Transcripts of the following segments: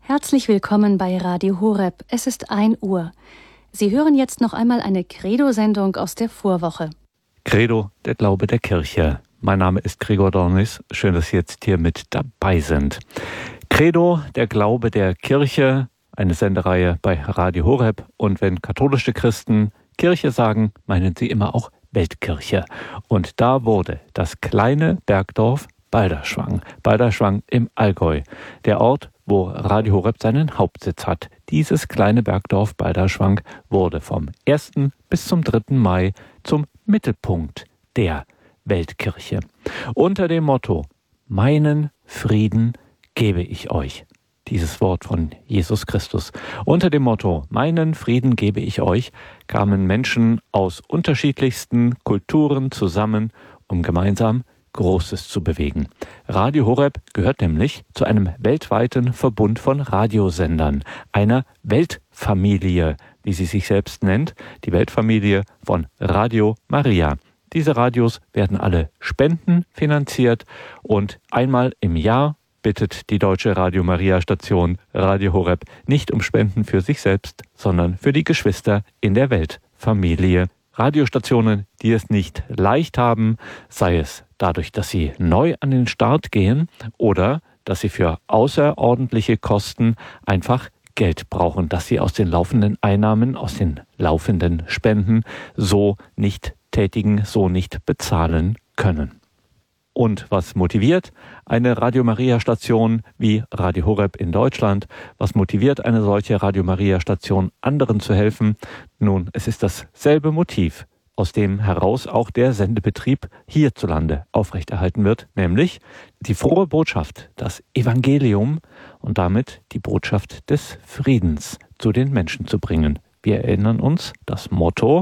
Herzlich willkommen bei Radio Horeb. Es ist 1 Uhr. Sie hören jetzt noch einmal eine Credo-Sendung aus der Vorwoche. Credo, der Glaube der Kirche. Mein Name ist Gregor Dornis. Schön, dass Sie jetzt hier mit dabei sind. Credo, der Glaube der Kirche, eine Sendereihe bei Radio Horeb. Und wenn katholische Christen Kirche sagen, meinen sie immer auch Weltkirche. Und da wurde das kleine Bergdorf Balderschwang im Allgäu, der Ort, wo Radio Horeb seinen Hauptsitz hat. Dieses kleine Bergdorf Balderschwang wurde vom 1. bis zum 3. Mai zum Mittelpunkt der Weltkirche. Unter dem Motto, meinen Frieden gebe ich euch. Dieses Wort von Jesus Christus. Unter dem Motto, meinen Frieden gebe ich euch, kamen Menschen aus unterschiedlichsten Kulturen zusammen, um gemeinsam Großes zu bewegen. Radio Horeb gehört nämlich zu einem weltweiten Verbund von Radiosendern, einer Weltfamilie, wie sie sich selbst nennt, die Weltfamilie von Radio Maria. Diese Radios werden alle spendenfinanziert und einmal im Jahr bittet die deutsche Radio Maria Station Radio Horeb nicht um Spenden für sich selbst, sondern für die Geschwister in der Weltfamilie. Radiostationen, die es nicht leicht haben, sei es dadurch, dass sie neu an den Start gehen oder dass sie für außerordentliche Kosten einfach Geld brauchen, das sie aus den laufenden Einnahmen, aus den laufenden Spenden so nicht tätigen, so nicht bezahlen können. Und was motiviert eine Radio Maria Station wie Radio Horeb in Deutschland? Was motiviert eine solche Radio Maria Station, anderen zu helfen? Nun, es ist dasselbe Motiv, aus dem heraus auch der Sendebetrieb hierzulande aufrechterhalten wird, nämlich die frohe Botschaft, das Evangelium und damit die Botschaft des Friedens zu den Menschen zu bringen. Wir erinnern uns, das Motto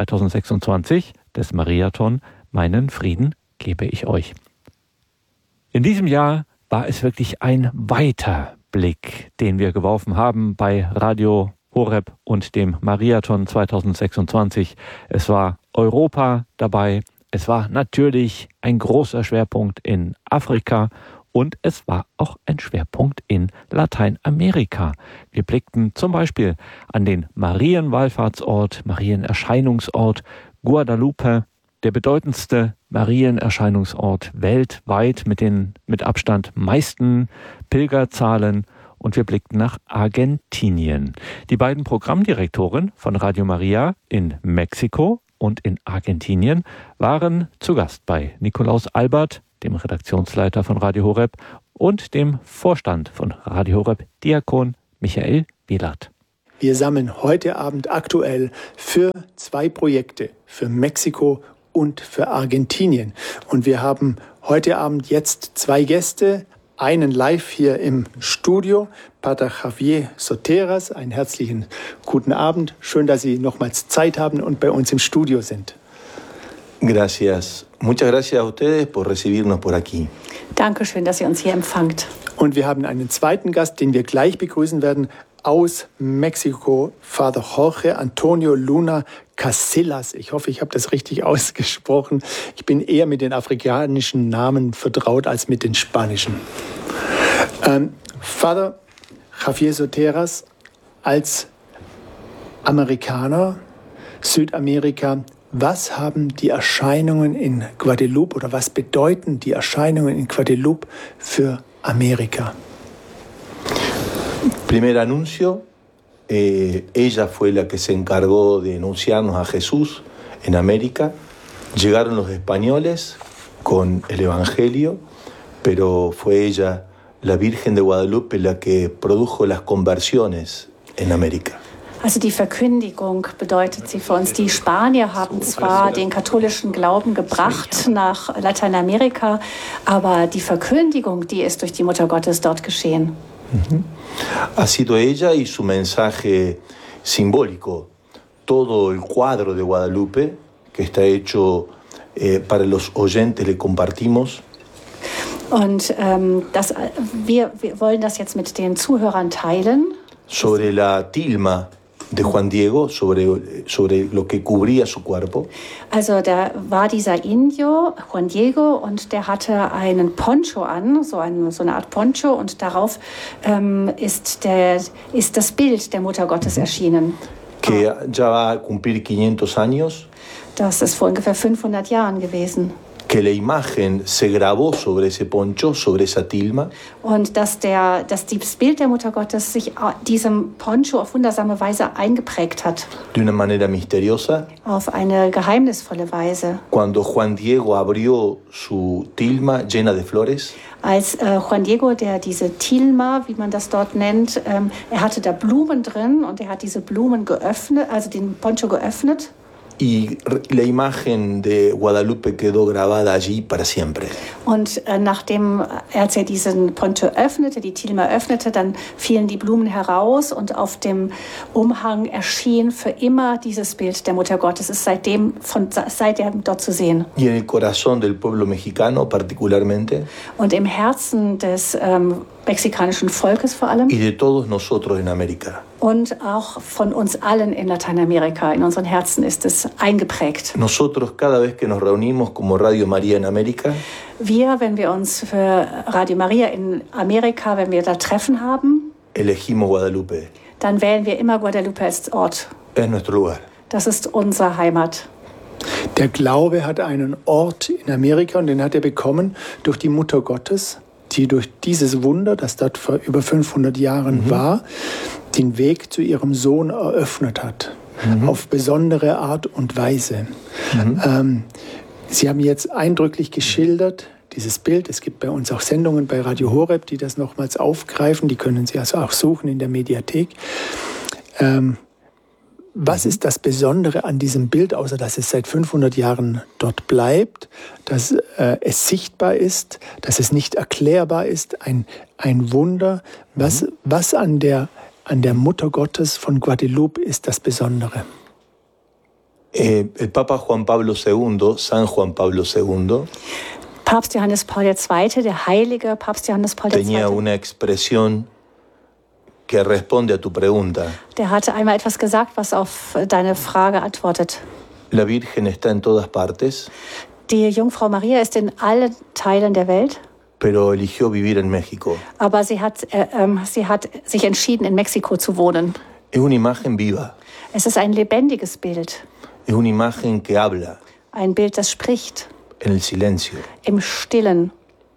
2026 des Mariathon, meinen Frieden gebe ich euch. In diesem Jahr war es wirklich ein weiter Blick, den wir geworfen haben bei Radio Horeb und dem Mariathon 2026. Es war Europa dabei, es war natürlich ein großer Schwerpunkt in Afrika und es war auch ein Schwerpunkt in Lateinamerika. Wir blickten zum Beispiel an den Marienwallfahrtsort, Marienerscheinungsort Guadalupe, der bedeutendste Marienerscheinungsort weltweit mit Abstand meisten Pilgerzahlen. Und wir blickten nach Argentinien. Die beiden Programmdirektoren von Radio Maria in Mexiko und in Argentinien waren zu Gast bei Nikolaus Albert, dem Redaktionsleiter von Radio Horeb, und dem Vorstand von Radio Horeb, Diakon Michael Wielert. Wir sammeln heute Abend aktuell für 2 Projekte, für Mexiko und für Argentinien. Und wir haben heute Abend jetzt 2 Gäste, einen live hier im Studio, Pater Javier Soteras. Einen herzlichen guten Abend. Schön, dass Sie nochmals Zeit haben und bei uns im Studio sind. Gracias. Muchas gracias a ustedes por recibirnos por aquí. Dankeschön, dass ihr uns hier empfangt. Und wir haben einen zweiten Gast, den wir gleich begrüßen werden, aus Mexiko, Father Jorge Antonio Luna Casillas. Ich hoffe, ich habe das richtig ausgesprochen. Ich bin eher mit den afrikanischen Namen vertraut als mit den spanischen. Father Javier Soteras, als Amerikaner, Südamerika, was haben die Erscheinungen in Guadeloupe oder was bedeuten die Erscheinungen in Guadeloupe für Amerika? Primer anuncio, ella fue la que se encargó de anunciarnos a Jesús en América. Llegaron los españoles con el Evangelio, pero fue ella, la Virgen de Guadalupe, la que produjo las conversiones en América. Also die Verkündigung bedeutet sie für uns. Die Spanier haben zwar den katholischen Glauben gebracht nach Lateinamerika, aber die Verkündigung, die ist durch die Mutter Gottes dort geschehen. Ha sido ella y su mensaje simbólico. Todo el cuadro de Guadalupe, que está hecho para los oyentes, le compartimos. Und wir wollen das jetzt mit den Zuhörern teilen. Sobre la tilma de Juan Diego sobre lo que cubría su cuerpo. Also da war dieser Indio, Juan Diego, und der hatte einen Poncho an, so eine Art Poncho, und darauf ist das Bild der Mutter Gottes erschienen. Que ya va a cumplir 500 años. Das ist vor ungefähr 500 Jahren gewesen. Que la imagen se grabó sobre ese poncho, sobre esa tilma. Und dass das Bild der Mutter Gottes sich diesem Poncho auf wundersame Weise eingeprägt hat. De una manera misteriosa. Auf eine geheimnisvolle Weise. Cuando Juan Diego abrió su tilma llena de flores. Als Juan Diego, der diese Tilma, wie man das dort nennt, er hatte da Blumen drin und er hat diese Blumen geöffnet, also den Poncho geöffnet. Y la imagen de Guadalupe quedó grabada allí para siempre. Und als er diesen Poncho öffnete, die Tilma öffnete, dann fielen die Blumen heraus und auf dem Umhang erschien für immer dieses Bild der Mutter Gottes. Es ist seitdem dort zu sehen. Y en el corazón del pueblo mexicano particularmente. Und im Herzen des mexikanischen Volkes vor allem. Y de todos nosotros en América. Und auch von uns allen in Lateinamerika, in unseren Herzen ist es eingeprägt. Nosotros cada vez que nos reunimos como Radio María en América, wir, wenn wir uns für Radio Maria in Amerika, wenn wir da Treffen haben, elegimos Guadalupe. Dann wählen wir immer Guadalupe als Ort. Es nuestro lugar. Das ist unsere Heimat. Der Glaube hat einen Ort in Amerika und den hat er bekommen durch die Mutter Gottes, die durch dieses Wunder, das dort vor über 500 Jahren war, den Weg zu ihrem Sohn eröffnet hat. Auf besondere Art und Weise. Sie haben jetzt eindrücklich geschildert, dieses Bild. Es gibt bei uns auch Sendungen bei Radio Horeb, die das nochmals aufgreifen. Die können Sie also auch suchen in der Mediathek. Was ist das Besondere an diesem Bild, außer dass es seit 500 Jahren dort bleibt, dass es sichtbar ist, dass es nicht erklärbar ist, ein Wunder? Was an der Mutter Gottes von Guadalupe ist das Besondere? El Papa Juan Pablo II, San Juan Pablo II, Papst Johannes Paul II., der heilige Papst Johannes Paul II., tenía una expresión que responde a tu pregunta. Der hatte einmal etwas gesagt, was auf deine Frage antwortet. La Virgen está en todas partes. Die Jungfrau Maria ist in allen Teilen der Welt. Pero eligió vivir en México. Aber sie hat sich entschieden, in Mexiko zu wohnen. Es una imagen viva. Es ist ein lebendiges Bild. Es una imagen que habla. Ein Bild, das spricht. En el silencio. Im Stillen.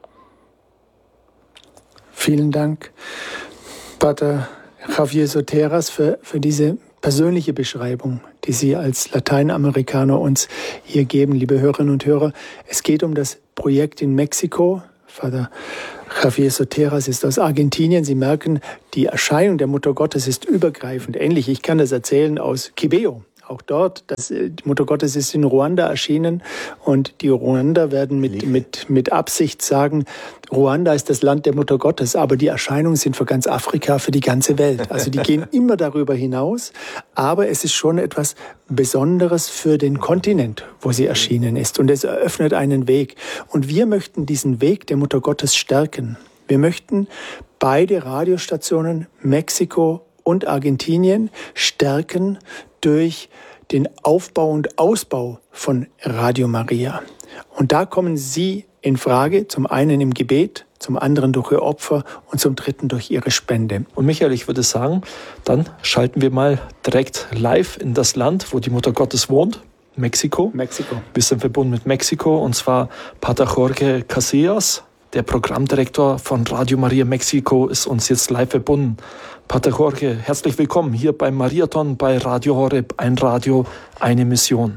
Vielen Dank, Pater Javier Soteras, für diese persönliche Beschreibung, die Sie als Lateinamerikaner uns hier geben, liebe Hörerinnen und Hörer. Es geht um das Projekt in Mexiko. Vater Javier Soteras ist aus Argentinien. Sie merken, die Erscheinung der Mutter Gottes ist übergreifend. Ähnlich, ich kann das erzählen aus Kibeho. Auch dort, die Mutter Gottes ist in Ruanda erschienen und die Ruander werden mit Absicht sagen, Ruanda ist das Land der Mutter Gottes, aber die Erscheinungen sind für ganz Afrika, für die ganze Welt. Also die gehen immer darüber hinaus, aber es ist schon etwas Besonderes für den Kontinent, wo sie erschienen ist, und es eröffnet einen Weg. Und wir möchten diesen Weg der Mutter Gottes stärken. Wir möchten beide Radiostationen, Mexiko und Argentinien, stärken durch den Aufbau und Ausbau von Radio Maria. Und da kommen Sie in Frage, zum einen im Gebet, zum anderen durch Ihr Opfer und zum dritten durch Ihre Spende. Und Michael, ich würde sagen, dann schalten wir mal direkt live in das Land, wo die Mutter Gottes wohnt, Mexiko. Wir sind verbunden mit Mexiko, und zwar Pater Jorge Casillas, der Programmdirektor von Radio Maria Mexiko, ist uns jetzt live verbunden. Pater Jorge, herzlich willkommen hier beim Mariathon bei Radio Horeb, ein Radio, eine Mission.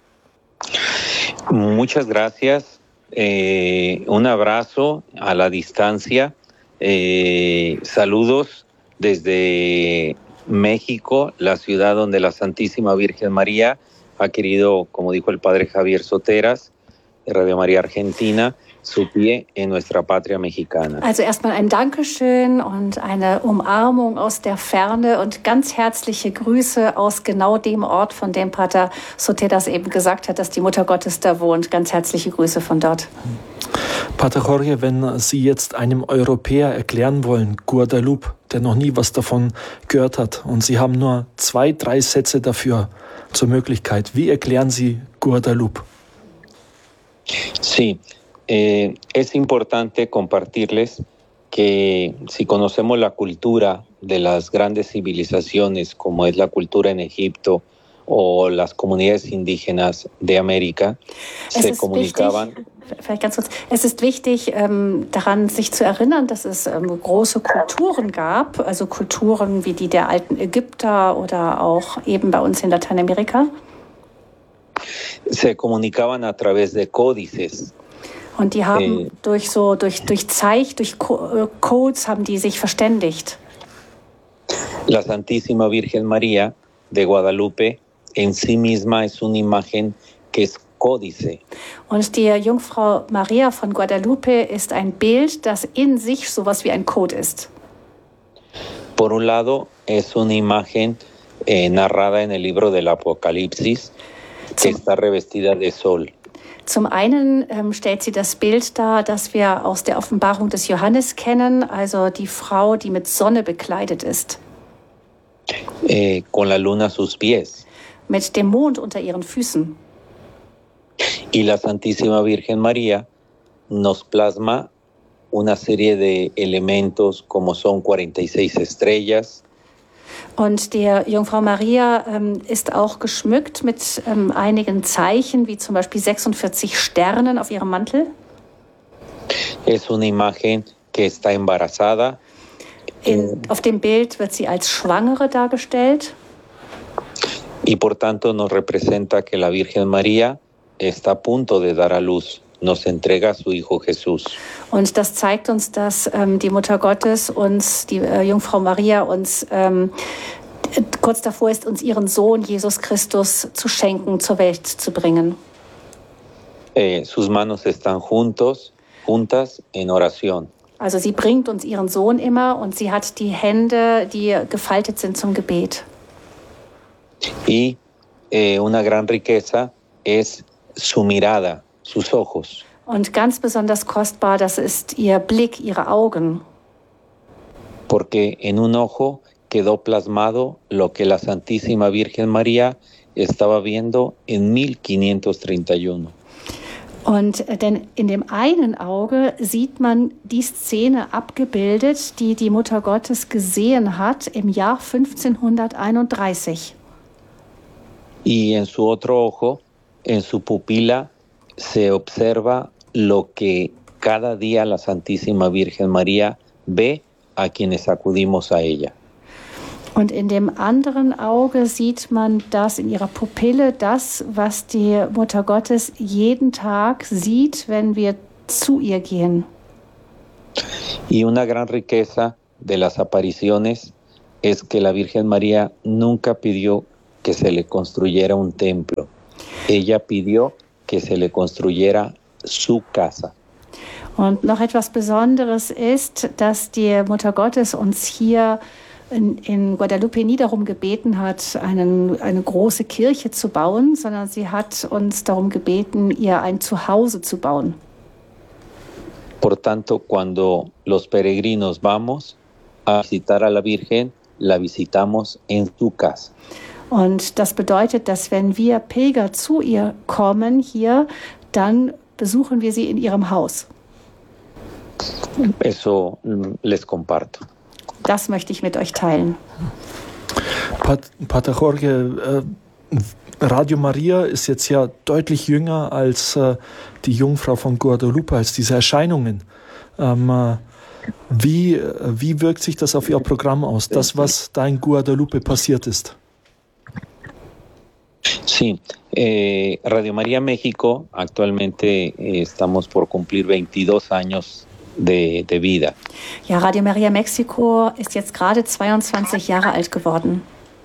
Muchas gracias. Un abrazo a la distancia. Saludos desde México, la ciudad donde la Santísima Virgen María ha querido, como dijo el Padre Javier Soteras, de Radio María Argentina, su pie en nuestra patria mexicana. Also erstmal ein Dankeschön und eine Umarmung aus der Ferne und ganz herzliche Grüße aus genau dem Ort, von dem Pater Soteras eben gesagt hat, dass die Mutter Gottes da wohnt. Ganz herzliche Grüße von dort. Pater Jorge, wenn Sie jetzt einem Europäer erklären wollen, Guadalupe, der noch nie was davon gehört hat. Und Sie haben nur 2, 3 Sätze dafür zur Möglichkeit. Wie erklären Sie Guadalupe? Sí, es importante compartirles que si conocemos la cultura de las grandes civilizaciones, como es la cultura en Egipto o las comunidades indígenas de América, se comunicaban. Vielleicht ganz kurz. Es ist wichtig, daran sich zu erinnern, dass es große Kulturen gab, also Kulturen wie die der alten Ägypter oder auch eben bei uns in Lateinamerika. Se comunicaban a través de códices. Und die haben durch Codes haben die sich verständigt. La Santísima Virgen María de Guadalupe en sí misma es una imagen que es códice. Und die Jungfrau Maria von Guadalupe ist ein Bild, das in sich sowas wie ein Code ist. Por un lado, es una imagen narrada en el libro del Apocalipsis, que está revestida de sol. Zum einen stellt sie das Bild dar, das wir aus der Offenbarung des Johannes kennen, also die Frau, die mit Sonne bekleidet ist. Con la luna a sus pies. Mit dem Mond unter ihren Füßen. Y la Santísima Virgen María nos plasma una serie de elementos como son 46 estrellas. Und die Jungfrau Maria ist auch geschmückt mit einigen Zeichen, wie zum Beispiel 46 Sternen auf ihrem Mantel. Es una imagen que está embarazada. Auf dem Bild wird sie als Schwangere dargestellt. Y por tanto nos representa que la Virgen María está a punto de dar a luz. Nos entrega a su Hijo Jesús. Und das zeigt uns, dass die Mutter Gottes uns, die Jungfrau Maria uns kurz davor ist, uns ihren Sohn Jesus Christus zu schenken, zur Welt zu bringen. Sus manos están juntas en oración. Also sie bringt uns ihren Sohn immer und sie hat die Hände, die gefaltet sind zum Gebet. Y una gran riqueza es su mirada. Sus ojos. Und ganz besonders kostbar, das ist ihr Blick, ihre Augen. Porque en un ojo quedó plasmado lo que la Santísima Virgen María estaba viendo en 1531. Und denn in dem einen Auge sieht man die Szene abgebildet, die die Mutter Gottes gesehen hat im Jahr 1531. Y en su otro ojo, en su pupila, se observa lo que cada día la Santísima Virgen María ve a quienes acudimos a ella. Und in dem anderen Auge sieht man das in ihrer Pupille, das, was die Mutter Gottes jeden Tag sieht, wenn wir zu ihr gehen. Y una gran riqueza de las apariciones es que la Virgen María nunca pidió que se le construyera un templo. Ella pidió que se le construyera su casa. Und noch etwas Besonderes ist, dass die Mutter Gottes uns hier in Guadalupe nie darum gebeten hat, eine große Kirche zu bauen, sondern sie hat uns darum gebeten, ihr ein Zuhause zu bauen. Por tanto, cuando los peregrinos vamos a visitar a la Virgen, la visitamos en su casa. Und das bedeutet, dass wenn wir Pilger zu ihr kommen hier, dann besuchen wir sie in ihrem Haus. Eso les comparto. Das möchte ich mit euch teilen. Pater Jorge, Radio Maria ist jetzt ja deutlich jünger als die Jungfrau von Guadalupe, als diese Erscheinungen. Wie wirkt sich das auf Ihr Programm aus, das, was da in Guadalupe passiert ist? Sí, Radio María México, actualmente estamos por cumplir 22 años de vida. Ja, Radio María Mexiko ist jetzt gerade 22 Jahre alt geworden.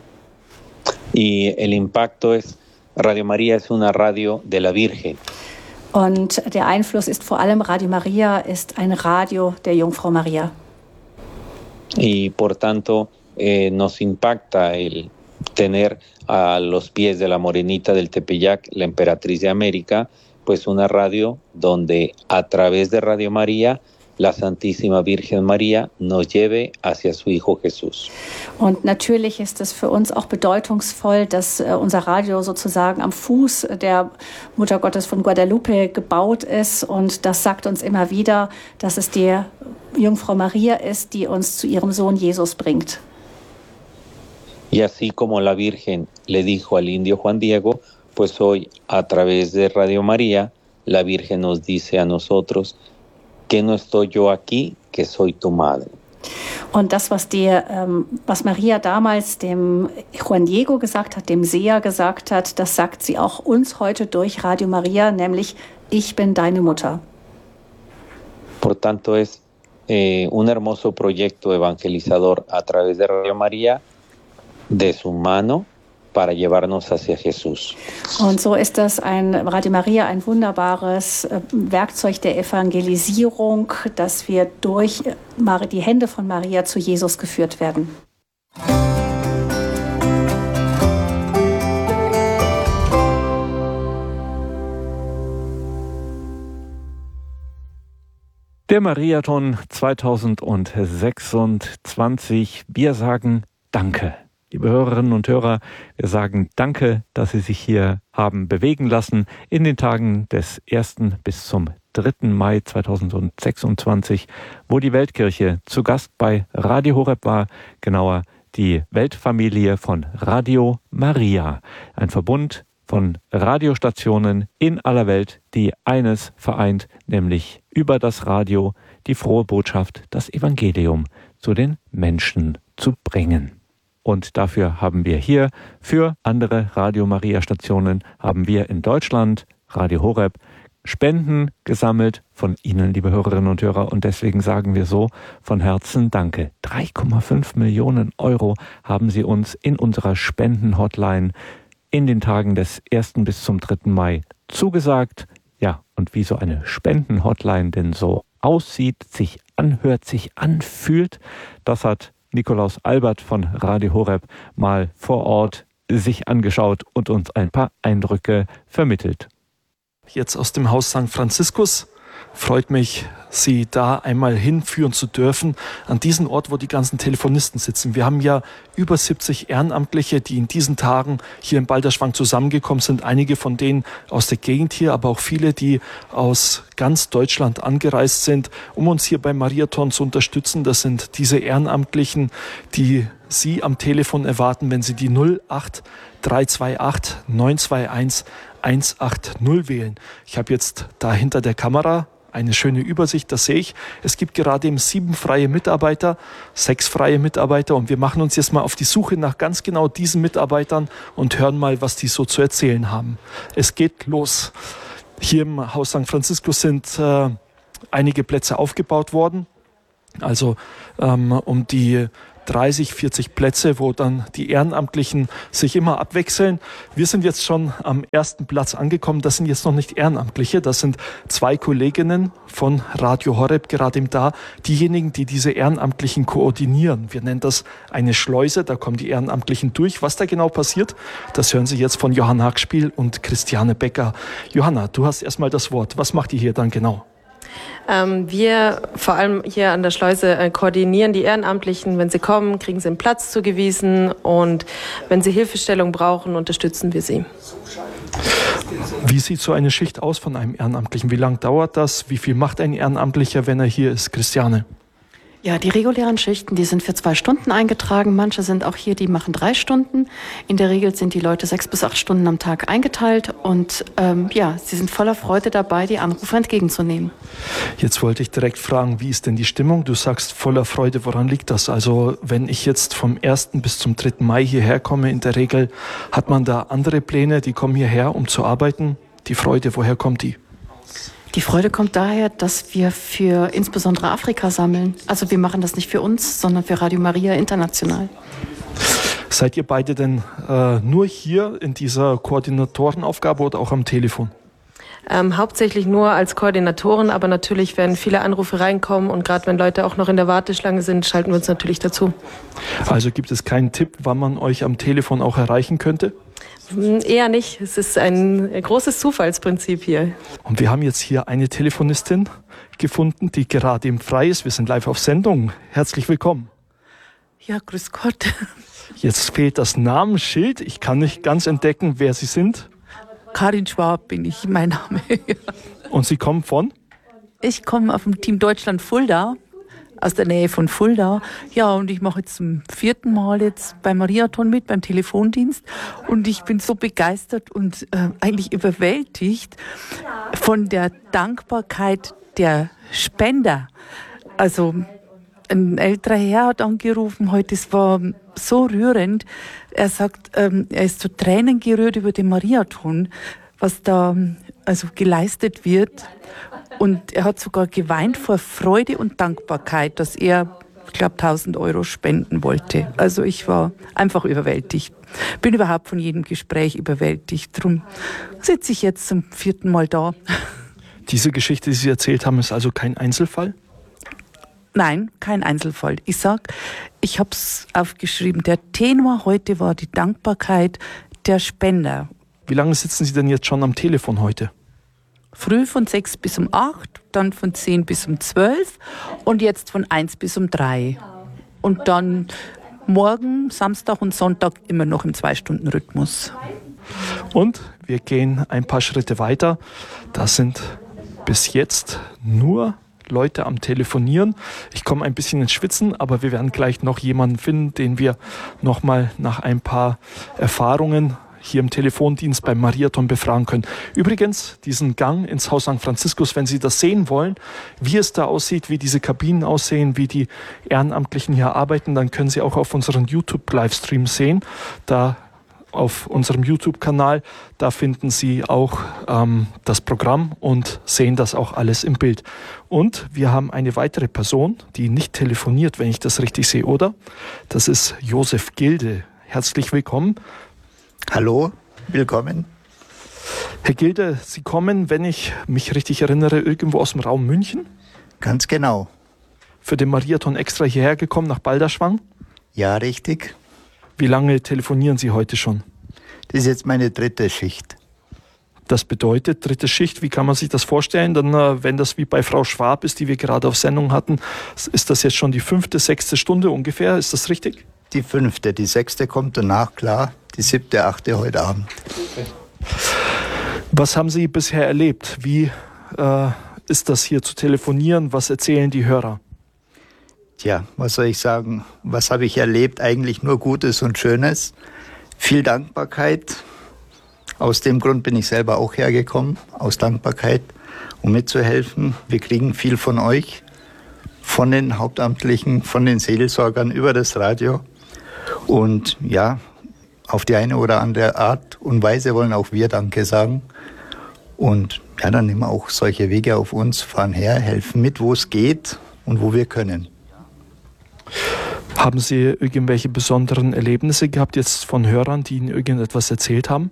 Y el impacto es, Radio María es una radio de la Virgen. Und der Einfluss ist vor allem, Radio Maria ist ein Radio der Jungfrau Maria. Y por tanto nos impacta el tener a los pies de la Morenita del Tepeyac, la emperatriz de América, pues una radio donde a través de Radio María la Santísima Virgen María nos lleve hacia su Hijo Jesús. Und natürlich ist es für uns auch bedeutungsvoll, dass unser Radio sozusagen am Fuß der Muttergottes von Guadalupe gebaut ist. Und das sagt uns immer wieder, dass es die Jungfrau Maria ist, die uns zu ihrem Sohn Jesus bringt. Y así como la Virgen le dijo al indio Juan Diego, pues hoy a través de Radio María, la Virgen nos dice a nosotros que no estoy yo aquí, que soy tu madre. Und das, was Maria damals dem Juan Diego gesagt hat, dem Seher gesagt hat, das sagt sie auch uns heute durch Radio Maria, nämlich, ich bin deine Mutter. Por tanto, es un hermoso proyecto evangelizador a través de Radio María, de su mano, para llevarnos hacia Jesús. Und so ist das Radio Maria ein wunderbares Werkzeug der Evangelisierung, dass wir durch die Hände von Maria zu Jesus geführt werden. Der Mariathon 2026. Wir sagen Danke. Liebe Hörerinnen und Hörer, wir sagen Danke, dass Sie sich hier haben bewegen lassen in den Tagen des 1. bis zum 3. Mai 2026, wo die Weltkirche zu Gast bei Radio Horeb war, genauer die Weltfamilie von Radio Maria, ein Verbund von Radiostationen in aller Welt, die eines vereint, nämlich über das Radio die frohe Botschaft, das Evangelium zu den Menschen zu bringen. Und dafür haben wir hier für andere Radio Maria Stationen, haben wir in Deutschland, Radio Horeb, Spenden gesammelt von Ihnen, liebe Hörerinnen und Hörer. Und deswegen sagen wir so von Herzen Danke. 3,5 Millionen Euro haben Sie uns in unserer Spenden-Hotline in den Tagen des 1. bis zum 3. Mai zugesagt. Ja, und wie so eine Spenden-Hotline denn so aussieht, sich anhört, sich anfühlt, das hat Nikolaus Albert von Radio Horeb mal vor Ort sich angeschaut und uns ein paar Eindrücke vermittelt. Jetzt aus dem Haus St. Franziskus. Freut mich, Sie da einmal hinführen zu dürfen, an diesen Ort, wo die ganzen Telefonisten sitzen. Wir haben ja über 70 Ehrenamtliche, die in diesen Tagen hier in Balderschwang zusammengekommen sind. Einige von denen aus der Gegend hier, aber auch viele, die aus ganz Deutschland angereist sind, um uns hier beim Mariathon zu unterstützen. Das sind diese Ehrenamtlichen, die Sie am Telefon erwarten, wenn Sie die 08328 921 180 wählen. Ich habe jetzt da hinter der Kamera eine schöne Übersicht, das sehe ich. Es gibt gerade eben 7 freie Mitarbeiter, 6 freie Mitarbeiter und wir machen uns jetzt mal auf die Suche nach ganz genau diesen Mitarbeitern und hören mal, was die so zu erzählen haben. Es geht los. Hier im Haus St. Franziskus sind einige Plätze aufgebaut worden, also um die 30, 40 Plätze, wo dann die Ehrenamtlichen sich immer abwechseln. Wir sind jetzt schon am ersten Platz angekommen. Das sind jetzt noch nicht Ehrenamtliche, das sind 2 Kolleginnen von Radio Horeb gerade eben da. Diejenigen, die diese Ehrenamtlichen koordinieren. Wir nennen das eine Schleuse, da kommen die Ehrenamtlichen durch. Was da genau passiert, das hören Sie jetzt von Johanna Hackspiel und Christiane Becker. Johanna, du hast erstmal das Wort. Was macht ihr hier dann genau? Wir vor allem hier an der Schleuse koordinieren die Ehrenamtlichen. Wenn sie kommen, kriegen sie einen Platz zugewiesen und wenn sie Hilfestellung brauchen, unterstützen wir sie. Wie sieht so eine Schicht aus von einem Ehrenamtlichen? Wie lange dauert das? Wie viel macht ein Ehrenamtlicher, wenn er hier ist? Christiane? Ja, die regulären Schichten, die sind für 2 Stunden eingetragen. Manche sind auch hier, die machen 3 Stunden. In der Regel sind die Leute 6 bis 8 Stunden am Tag eingeteilt. Und sie sind voller Freude dabei, die Anrufe entgegenzunehmen. Jetzt wollte ich direkt fragen, wie ist denn die Stimmung? Du sagst voller Freude, woran liegt das? Also wenn ich jetzt vom 1. bis zum 3. Mai hierher komme, in der Regel hat man da andere Pläne, die kommen hierher, um zu arbeiten. Die Freude, woher kommt die? Die Freude kommt daher, dass wir für insbesondere Afrika sammeln. Also wir machen das nicht für uns, sondern für Radio Maria international. Seid ihr beide denn nur hier in dieser Koordinatorenaufgabe oder auch am Telefon? Hauptsächlich nur als Koordinatoren, aber natürlich werden viele Anrufe reinkommen und gerade wenn Leute auch noch in der Warteschlange sind, schalten wir uns natürlich dazu. Also gibt es keinen Tipp, wann man euch am Telefon auch erreichen könnte? Eher nicht. Es ist ein großes Zufallsprinzip hier. Und wir haben jetzt hier eine Telefonistin gefunden, die gerade eben frei ist. Wir sind live auf Sendung. Herzlich willkommen. Ja, grüß Gott. Jetzt fehlt das Namensschild. Ich kann nicht ganz entdecken, wer Sie sind. Karin Schwab bin ich, mein Name. Und Sie kommen von? Ich komme auf dem Team Deutschland Fulda, aus der Nähe von Fulda. Ja, und ich mache jetzt zum 4. Mal jetzt beim Mariathon mit, beim Telefondienst. Und ich bin so begeistert und eigentlich überwältigt von der Dankbarkeit der Spender. Also ein älterer Herr hat angerufen heute, es war so rührend. Er sagt, er ist zu Tränen gerührt über den Mariathon, was da also geleistet wird. Und er hat sogar geweint vor Freude und Dankbarkeit, dass er, ich glaube, 1.000 € spenden wollte. Also ich war einfach überwältigt. Bin überhaupt von jedem Gespräch überwältigt. Darum sitze ich jetzt zum 4. Mal da. Diese Geschichte, die Sie erzählt haben, ist also kein Einzelfall? Nein, kein Einzelfall. Ich habe es aufgeschrieben. Der Tenor heute war die Dankbarkeit der Spender. Wie lange sitzen Sie denn jetzt schon am Telefon heute? Früh von 6 bis um 8, dann von 10 bis um 12 und jetzt von 1 bis um 3. Und dann morgen, Samstag und Sonntag immer noch im 2-Stunden-Rhythmus. Und wir gehen ein paar Schritte weiter. Das sind bis jetzt nur Leute am Telefonieren. Ich komme ein bisschen ins Schwitzen, aber wir werden gleich noch jemanden finden, den wir nochmal nach ein paar Erfahrungen hier im Telefondienst beim Mariathon befragen können. Übrigens, diesen Gang ins Haus St. Franziskus, wenn Sie das sehen wollen, wie es da aussieht, wie diese Kabinen aussehen, wie die Ehrenamtlichen hier arbeiten, dann können Sie auch auf unseren YouTube-Livestream sehen. Da auf unserem YouTube-Kanal, da finden Sie auch das Programm und sehen das auch alles im Bild. Und wir haben eine weitere Person, die nicht telefoniert, wenn ich das richtig sehe, oder? Das ist Josef Gilde. Herzlich willkommen. Hallo, willkommen. Herr Gilde, Sie kommen, wenn ich mich richtig erinnere, irgendwo aus dem Raum München? Ganz genau. Für den Mariathon extra hierher gekommen, nach Balderschwang? Ja, richtig. Wie lange telefonieren Sie heute schon? Das ist jetzt meine 3. Schicht. Das bedeutet, 3. Schicht, wie kann man sich das vorstellen? Dann, wenn das wie bei Frau Schwab ist, die wir gerade auf Sendung hatten, ist das jetzt schon die 5., 6. Stunde ungefähr, ist das richtig? Die 5., die 6. kommt danach, klar. Die 7., 8. heute Abend. Okay. Was haben Sie bisher erlebt? Wie ist das hier zu telefonieren? Was erzählen die Hörer? Tja, was soll ich sagen? Was habe ich erlebt? Eigentlich nur Gutes und Schönes. Viel Dankbarkeit. Aus dem Grund bin ich selber auch hergekommen, aus Dankbarkeit, um mitzuhelfen. Wir kriegen viel von euch, von den Hauptamtlichen, von den Seelsorgern über das Radio. Und ja, auf die eine oder andere Art und Weise wollen auch wir Danke sagen. Und ja, dann nehmen wir auch solche Wege auf uns, fahren her, helfen mit, wo es geht und wo wir können. Haben Sie irgendwelche besonderen Erlebnisse gehabt jetzt von Hörern, die Ihnen irgendetwas erzählt haben?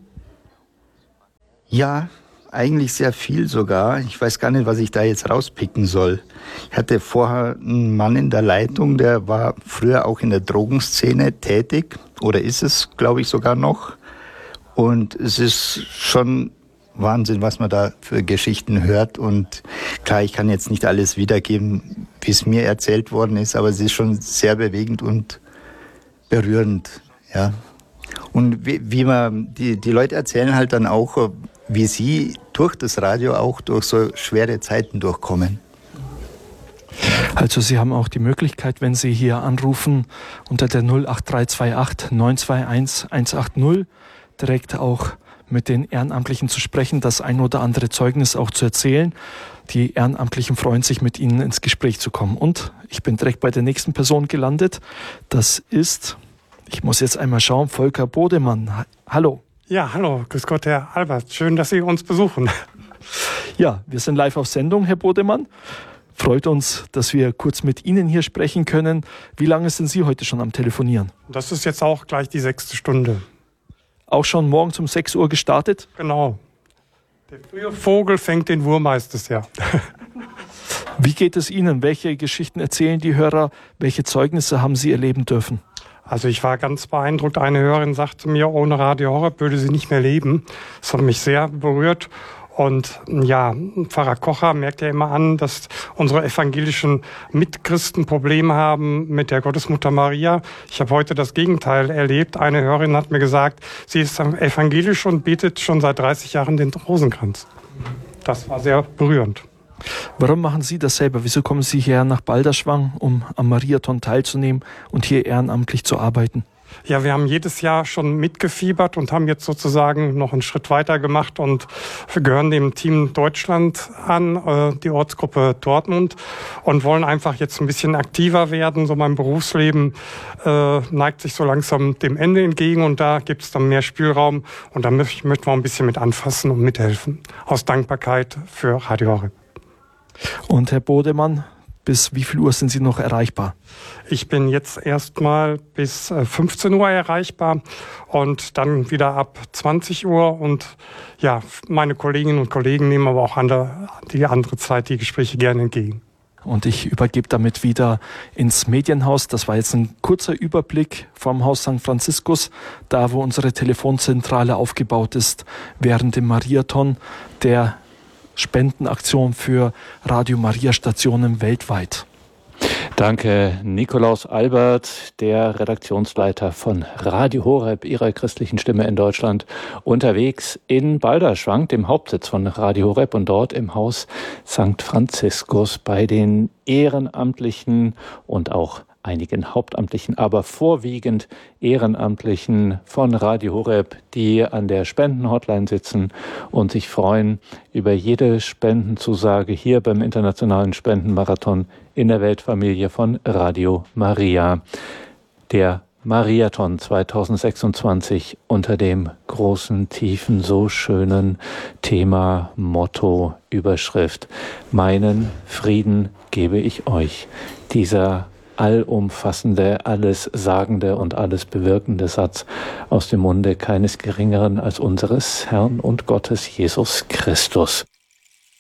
Ja, eigentlich sehr viel sogar. Ich weiß gar nicht, was ich da jetzt rauspicken soll. Ich hatte vorher einen Mann in der Leitung, der war früher auch in der Drogenszene tätig. Oder ist es, glaube ich, sogar noch. Und es ist schon Wahnsinn, was man da für Geschichten hört. Und klar, ich kann jetzt nicht alles wiedergeben, wie es mir erzählt worden ist, aber es ist schon sehr bewegend und berührend. Ja. Und wie man, die Leute erzählen halt dann auch, wie sie durch das Radio auch durch so schwere Zeiten durchkommen. Also Sie haben auch die Möglichkeit, wenn Sie hier anrufen unter der 08328 921 180, direkt auch mit den Ehrenamtlichen zu sprechen, das ein oder andere Zeugnis auch zu erzählen. Die Ehrenamtlichen freuen sich, mit Ihnen ins Gespräch zu kommen. Und ich bin direkt bei der nächsten Person gelandet. Das ist, ich muss jetzt einmal schauen, Volker Bodemann. Hallo. Ja, hallo, grüß Gott, Herr Albert. Schön, dass Sie uns besuchen. Ja, wir sind live auf Sendung, Herr Bodemann. Freut uns, dass wir kurz mit Ihnen hier sprechen können. Wie lange sind Sie heute schon am Telefonieren? Das ist jetzt auch gleich die 6. Stunde. Auch schon morgens um 6 Uhr gestartet? Genau. Der frühe Vogel fängt den Wurm, heißt es ja. Wie geht es Ihnen? Welche Geschichten erzählen die Hörer? Welche Zeugnisse haben Sie erleben dürfen? Also ich war ganz beeindruckt. Eine Hörerin sagte mir, ohne Radio Horeb würde sie nicht mehr leben. Das hat mich sehr berührt. Und ja, Pfarrer Kocher merkt ja immer an, dass unsere evangelischen Mitchristen Probleme haben mit der Gottesmutter Maria. Ich habe heute das Gegenteil erlebt. Eine Hörerin hat mir gesagt, sie ist evangelisch und betet schon seit 30 Jahren den Rosenkranz. Das war sehr berührend. Warum machen Sie das selber? Wieso kommen Sie hierher nach Balderschwang, um am Mariathon teilzunehmen und hier ehrenamtlich zu arbeiten? Ja, wir haben jedes Jahr schon mitgefiebert und haben jetzt sozusagen noch einen Schritt weiter gemacht und wir gehören dem Team Deutschland an, die Ortsgruppe Dortmund, und wollen einfach jetzt ein bisschen aktiver werden. So mein Berufsleben neigt sich so langsam dem Ende entgegen und da gibt es dann mehr Spielraum und da möchten wir ein bisschen mit anfassen und mithelfen. Aus Dankbarkeit für Radio Horeb. Und Herr Bodemann, bis wie viel Uhr sind Sie noch erreichbar? Ich bin jetzt erstmal bis 15 Uhr erreichbar und dann wieder ab 20 Uhr. Und ja, meine Kolleginnen und Kollegen nehmen aber auch die andere Zeit die Gespräche gerne entgegen. Und ich übergebe damit wieder ins Medienhaus. Das war jetzt ein kurzer Überblick vom Haus St. Franziskus, da wo unsere Telefonzentrale aufgebaut ist, während dem Mariathon, der Spendenaktion für Radio Maria Stationen weltweit. Danke, Nikolaus Albert, der Redaktionsleiter von Radio Horeb, Ihrer christlichen Stimme in Deutschland, unterwegs in Balderschwang, dem Hauptsitz von Radio Horeb, und dort im Haus St. Franziskus bei den Ehrenamtlichen und auch einigen Hauptamtlichen, aber vorwiegend Ehrenamtlichen von Radio Horeb, die an der Spendenhotline sitzen und sich freuen über jede Spendenzusage hier beim Internationalen Spendenmarathon in der Weltfamilie von Radio Maria. Der Mariathon 2026 unter dem großen, tiefen, so schönen Thema, Motto, Überschrift: Meinen Frieden gebe ich euch. Dieser allumfassende, alles sagende und alles bewirkende Satz aus dem Munde keines Geringeren als unseres Herrn und Gottes Jesus Christus.